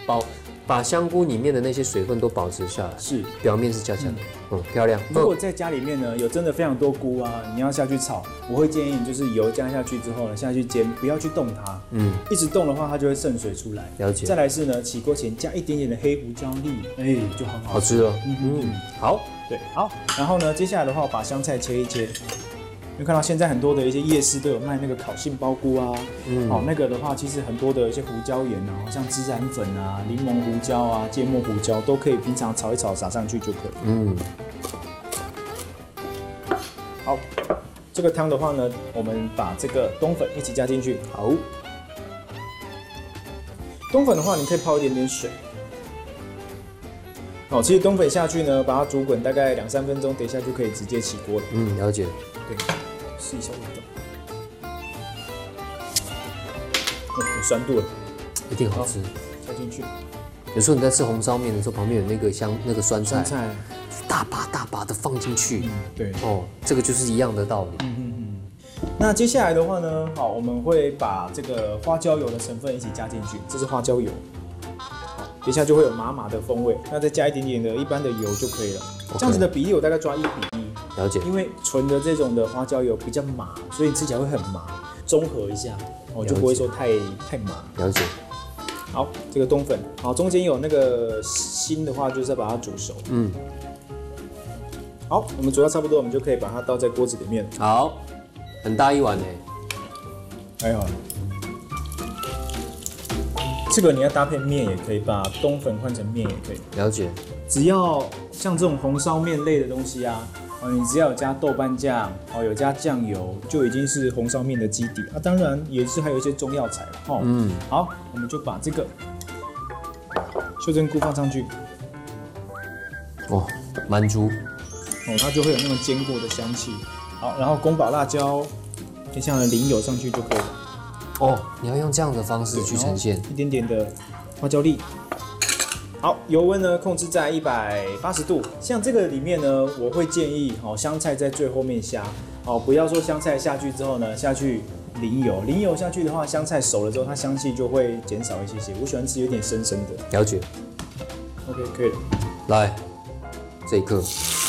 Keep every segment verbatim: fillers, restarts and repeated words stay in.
保把香菇里面的那些水分都保持下来， 是表面是焦焦的，嗯，漂亮。 如果在家里面呢有真的非常多菇啊，你要下去炒，我会建议你就是油加下去之后呢下去煎，不要去动它，嗯，一直动的话它就会渗水出来。 了解。 再来是呢，起锅前加一点点的黑胡椒粒，哎，就很好好吃了。嗯嗯，好， 对，好。然后呢，接下来的话，我把香菜切一切。你看到现在很多的一些夜市都有卖那个烤杏鲍菇啊，嗯，哦，那个的话，其实很多的一些胡椒盐啊，像孜然粉啊、柠檬胡椒啊、芥末胡椒都可以平常炒一炒撒上去就可以。嗯，好，这个汤的话呢，我们把这个冬粉一起加进去。好，冬粉的话，你可以泡一点点水。哦，其实冬粉下去呢，把它煮滚大概两三分钟，等一下就可以直接起锅了。 嗯，了解。 对。试一下味道，哦，有酸度了， 一定好吃。 加进去。 有时候你在吃红烧面的时候，旁边有那个香那个酸菜， 酸菜大把大把的放进去。嗯， 对。哦， 这个就是一样的道理。 嗯嗯嗯。那接下来的话呢，好，我们会把这个花椒油的成分一起加进去，这是花椒油。等一下就会有麻麻的风味，那再加一点点的一般的油就可以了。Okay. 这样子的比例我大概抓一比一。 了解。 因为纯的这种的花椒油比较麻，所以吃起来会很麻，中和一下，哦，就不会说太太麻。 了解。 好，这个冬粉，好，中间有那个心的话，就是要把它煮熟。嗯。好，我们煮到差不多，我们就可以把它倒在锅子里面。 好，很大一碗呢。 还有。这个你要搭配面也可以，把冬粉换成面也可以。 了解。 只要像这种红烧面类的东西啊，哦，你只要有加豆瓣酱，哦，有加酱油，就已经是红烧面的基底啊。当然也是还有一些中药材哦。嗯。好，我们就把这个秀珍菇放上去。 哦，满足。 哦，它就会有那种煎过的香气。好，然后宫保辣椒，接下来淋油上去就可以了。 哦，你要用这样的方式去呈现， 一点点的花椒粒。好，油温呢控制在一百八十度。像这个里面呢，我会建议哦，香菜在最后面下哦，不要说香菜下去之后呢，下去淋油，淋油下去的话，香菜熟了之后，它香气就会减少一些些。我喜欢吃有点生生的。 了解。 OK， 可以了。 来，这一颗。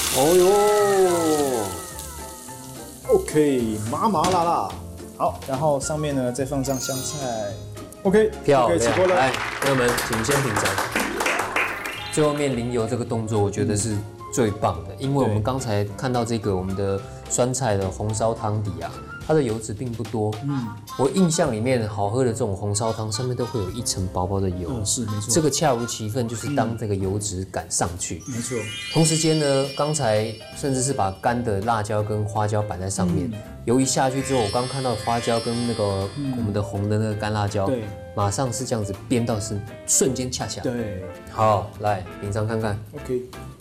哦哟 ，OK， 麻麻辣辣。好，然后上面呢再放上香菜 ，OK， 漂亮。 起锅了。 来，朋友们，请先品尝。最后面淋油这个动作，我觉得是最棒的，因为我们刚才看到这个我们的酸菜的红烧汤底啊，它的油脂并不多。嗯，我印象里面好喝的这种红烧汤，上面都会有一层薄薄的油。 嗯，是没错。 这个恰如其分，就是当这个油脂赶上去。 没错。 同时间呢，刚才甚至是把干的辣椒跟花椒摆在上面。油一下去之后，我刚看到花椒跟那个我们的红的那个干辣椒，对，马上是这样子煸到是瞬间恰恰。 对， 好，来品尝看看。 OK。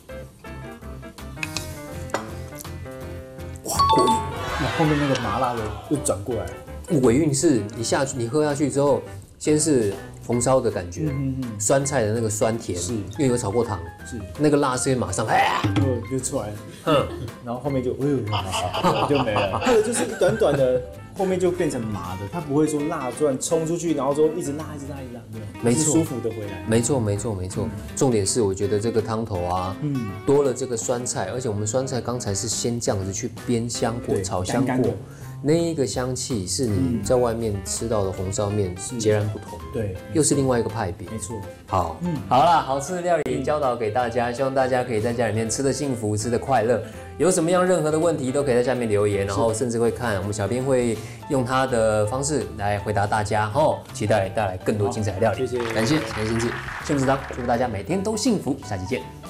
哇，过瘾！ 那后面那个麻辣的又转过来， 尾韵是你下去，你喝下去之后，先是红烧的感觉，嗯嗯嗯，酸菜的那个酸甜，是，因为有炒过糖，是，那个辣是马上哎， 哦就出来了，嗯，然后后面就哎呦，就没了，或者就是短短的，后面就变成麻的，它不会说辣转冲出去，然后说一直辣一直辣一直辣，没有， 没错， 舒服的回来， 没错没错没错，重点是我觉得这个汤头啊，嗯，多了这个酸菜，而且我们酸菜刚才是先这样子去煸香过、炒香过。那一个香气是你在外面吃到的红烧面截然不同， 对， 又是另外一个派别。 没错。 好，嗯，好啦，好吃的料理教导给大家，希望大家可以在家里面吃得幸福，吃得快乐。有什么样任何的问题都可以在下面留言，然后甚至会看我们小编会用他的方式来回答大家。哦，期待带来更多精彩的料理。 谢谢， 感谢陈新志幸福食堂，祝福大家每天都幸福，下期见。